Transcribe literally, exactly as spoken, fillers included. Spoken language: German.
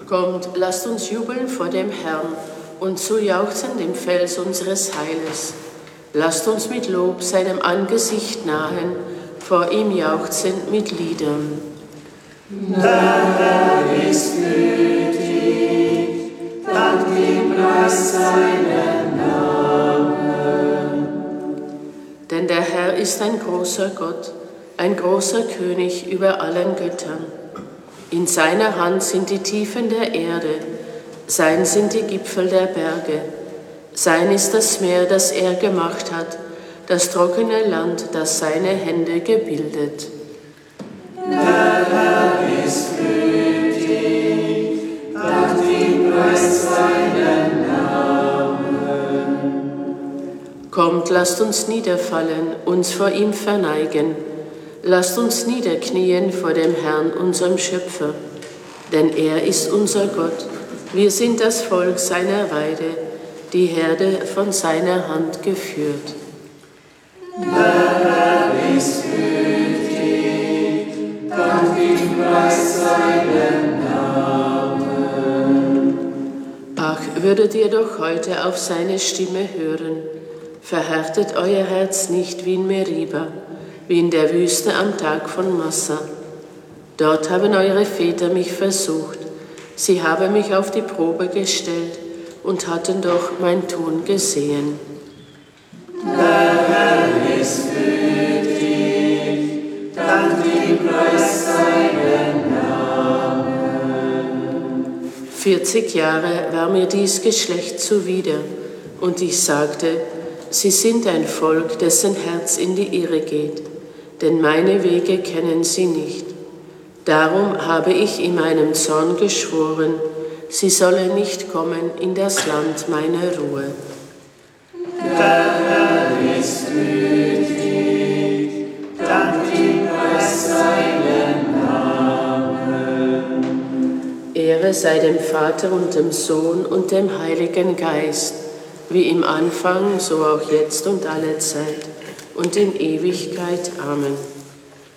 Kommt, lasst uns jubeln vor dem Herrn und zu jauchzen dem Fels unseres Heiles. Lasst uns mit Lob seinem Angesicht nahen, vor ihm jauchzend mit Liedern. Der Herr ist gütig, dankt ihm, preist seinen Namen. Denn der Herr ist ein großer Gott, ein großer König über allen Göttern. In seiner Hand sind die Tiefen der Erde, sein sind die Gipfel der Berge. Sein ist das Meer, das er gemacht hat, das trockene Land, das seine Hände gebildet. Der Herr ist gütig, dankt ihm, preist seinen Namen. Kommt, lasst uns niederfallen, uns vor ihm verneigen. Lasst uns niederknien vor dem Herrn, unserem Schöpfer. Denn er ist unser Gott, wir sind das Volk seiner Weide, die Herde von seiner Hand geführt. Der Herr ist gütig, dankt ihm, preist seinen Namen. Ach, würdet ihr doch heute auf seine Stimme hören, verhärtet euer Herz nicht wie in Meriba, wie in der Wüste am Tag von Massa. Dort haben eure Väter mich versucht, sie haben mich auf die Probe gestellt und hatten doch mein Tun gesehen. Der Herr ist gütig, dankt ihm, preist seinen Namen. Vierzig Jahre war mir dies Geschlecht zuwider, und ich sagte, sie sind ein Volk, dessen Herz in die Irre geht, denn meine Wege kennen sie nicht. Darum habe ich in meinem Zorn geschworen, sie sollen nicht kommen in das Land meiner Ruhe. Der Herr ist gütig, dankt ihm, preist seinen Namen. Ehre sei dem Vater und dem Sohn und dem Heiligen Geist, wie im Anfang, so auch jetzt und alle Zeit und in Ewigkeit. Amen.